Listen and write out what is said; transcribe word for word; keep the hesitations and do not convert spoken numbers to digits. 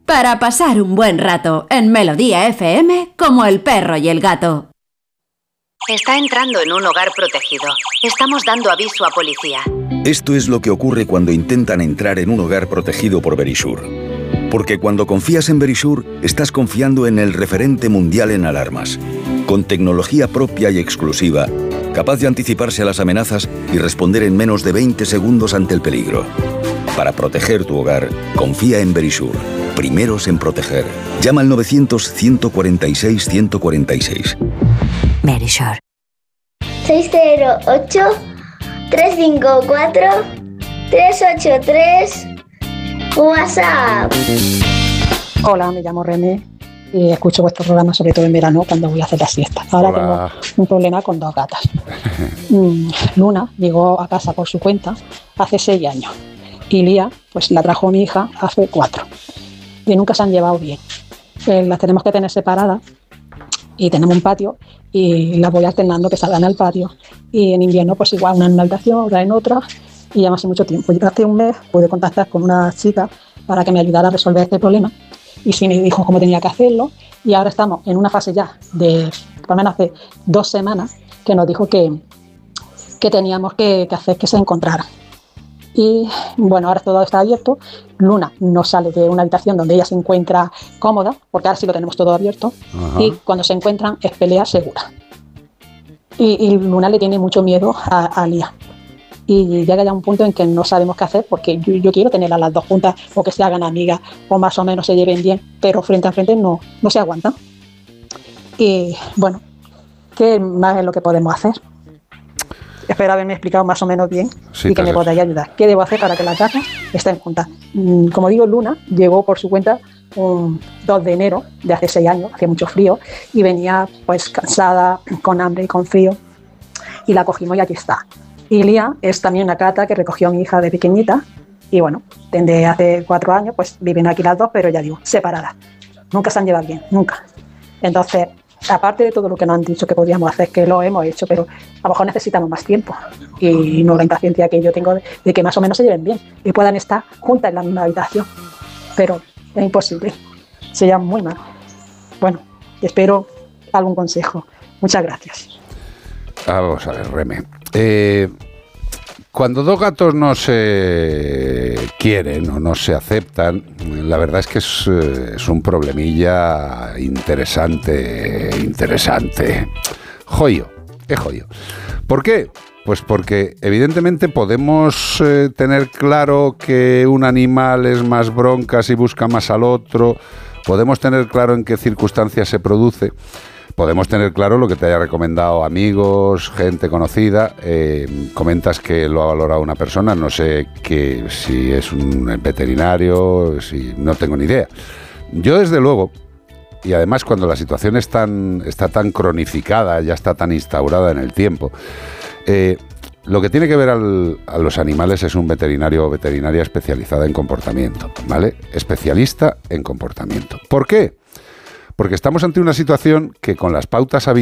para pasar un buen rato en Melodía F M como el perro y el gato. Está entrando en un hogar protegido. Estamos dando aviso a policía. Esto es lo que ocurre cuando intentan entrar en un hogar protegido por Verisure. Porque cuando confías en Verisure, estás confiando en el referente mundial en alarmas. Con tecnología propia y exclusiva, capaz de anticiparse a las amenazas y responder en menos de veinte segundos ante el peligro. Para proteger tu hogar, confía en Verisure. Primeros en proteger. Llama al novecientos, ciento cuarenta y seis, ciento cuarenta y seis. Verisure. seis cero ocho, tres cinco cuatro, tres ocho tres. WhatsApp. Hola, me llamo René y escucho vuestro programa sobre todo en verano cuando voy a hacer la siesta. Ahora Hola. Tengo un problema con dos gatas. Luna llegó a casa por su cuenta hace seis años y Lía pues la trajo mi hija hace cuatro y nunca se han llevado bien. Eh, las tenemos que tener separadas y tenemos un patio y las voy alternando que salgan al patio y en invierno pues igual una en una habitación, otra en otra. Y ya hace mucho tiempo. Yo hace un mes pude contactar con una chica para que me ayudara a resolver este problema y sí me dijo cómo tenía que hacerlo y ahora estamos en una fase ya de, por lo menos hace dos semanas, que nos dijo que, que teníamos que, que hacer que se encontraran. Y bueno, ahora todo está abierto. Luna no sale de una habitación donde ella se encuentra cómoda, porque ahora sí lo tenemos todo abierto. Ajá. Y cuando se encuentran es pelea segura. Y, y Luna le tiene mucho miedo a, a Lía. Y llega ya un punto en que no sabemos qué hacer porque yo, yo quiero tener a las dos juntas o que se hagan amigas o más o menos se lleven bien, pero frente a frente no, no se aguantan. Y bueno, ¿qué más es lo que podemos hacer? Espero haberme explicado más o menos bien sí, y que me podáis ayudar. ¿Qué debo hacer para que las gatas estén juntas? Como digo, Luna llegó por su cuenta un dos de enero de hace seis años, hacía mucho frío y venía pues cansada, con hambre y con frío y la cogimos y aquí está. Y Lía es también una gata que recogió a mi hija de pequeñita y bueno, desde hace cuatro años pues viven aquí las dos, pero ya digo, separadas. Nunca se han llevado bien, nunca. Entonces, aparte de todo lo que nos han dicho que podíamos hacer, que lo hemos hecho, pero a lo mejor necesitamos más tiempo y no la impaciencia que yo tengo de, de que más o menos se lleven bien y puedan estar juntas en la misma habitación. Pero es imposible, se llevan muy mal. Bueno, espero algún consejo. Muchas gracias. Vamos a ver, Reme. Eh, cuando dos gatos no se quieren o no se aceptan, la verdad es que es, es un problemilla interesante, interesante. Joyo, es joyo. ¿Por qué? Pues porque evidentemente podemos eh, tener claro que un animal es más broncas y busca más al otro, podemos tener claro en qué circunstancias se produce. Podemos tener claro lo que te haya recomendado amigos, gente conocida. Eh, comentas que lo ha valorado una persona, no sé que, si es un veterinario, si no tengo ni idea. Yo desde luego, y además cuando la situación es tan, está tan cronificada, ya está tan instaurada en el tiempo, eh, lo que tiene que ver al, a los animales es un veterinario o veterinaria especializada en comportamiento, ¿vale? Especialista en comportamiento. ¿Por qué? Porque estamos ante una situación que con las pautas habituales